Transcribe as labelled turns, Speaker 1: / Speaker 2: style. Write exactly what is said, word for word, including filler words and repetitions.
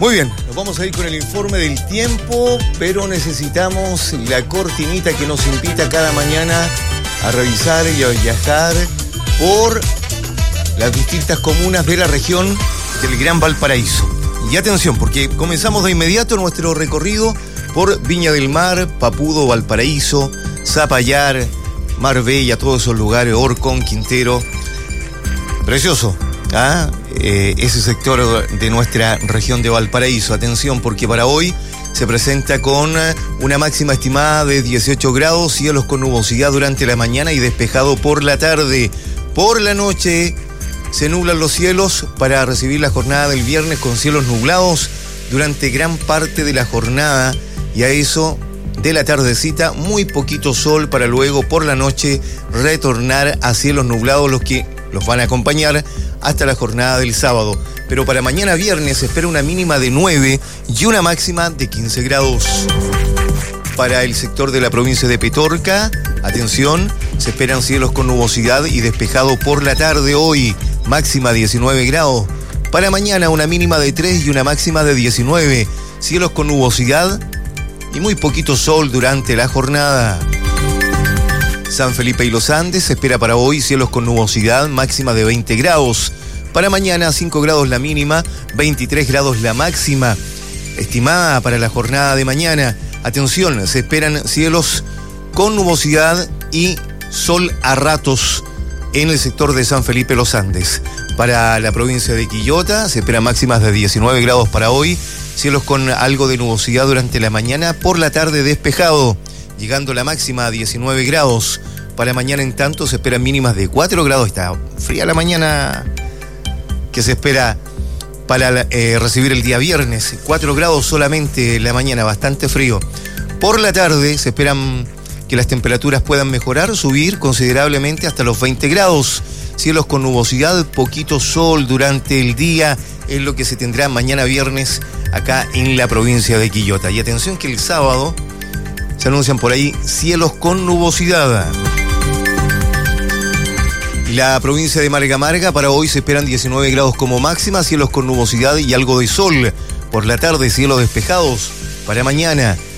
Speaker 1: Muy bien, nos vamos a ir con el informe del tiempo, pero necesitamos la cortinita que nos invita cada mañana a revisar y a viajar por las distintas comunas de la región del Gran Valparaíso. Y atención, porque comenzamos de inmediato nuestro recorrido por Viña del Mar, Papudo, Valparaíso, Zapallar, Marbella, todos esos lugares, Orcón, Quintero. Precioso, ¿ah? Eh, ese sector de nuestra región de Valparaíso. Atención, porque para hoy se presenta con una máxima estimada de dieciocho grados, cielos con nubosidad durante la mañana y despejado por la tarde. Por la noche se nublan los cielos para recibir la jornada del viernes con cielos nublados durante gran parte de la jornada, y a eso de la tardecita muy poquito sol para luego por la noche retornar a cielos nublados, los que los van a acompañar hasta la jornada del sábado. Pero para mañana viernes se espera una mínima de nueve y una máxima de quince grados. Para el sector de la provincia de Petorca, atención, se esperan cielos con nubosidad y despejado por la tarde hoy, máxima diecinueve grados. Para mañana una mínima de tres y una máxima de diecinueve, cielos con nubosidad y muy poquito sol durante la jornada. San Felipe y los Andes se espera para hoy cielos con nubosidad, máxima de veinte grados. Para mañana cinco grados la mínima, veintitrés grados la máxima. Estimada para la jornada de mañana, atención, se esperan cielos con nubosidad y sol a ratos en el sector de San Felipe los Andes. Para la provincia de Quillota se esperan máximas de diecinueve grados para hoy, cielos con algo de nubosidad durante la mañana, por la tarde despejado, llegando la máxima a diecinueve grados. Para mañana en tanto se esperan mínimas de cuatro grados, está fría la mañana que se espera para eh, recibir el día viernes, cuatro grados solamente la mañana, bastante frío. Por la tarde se esperan que las temperaturas puedan mejorar, subir considerablemente hasta los veinte grados, cielos con nubosidad, poquito sol durante el día, es lo que se tendrá mañana viernes acá en la provincia de Quillota. Y atención que el sábado se anuncian por ahí cielos con nubosidad. La provincia de Marga Marga para hoy se esperan diecinueve grados como máxima, cielos con nubosidad y algo de sol. Por la tarde cielos despejados. Para mañana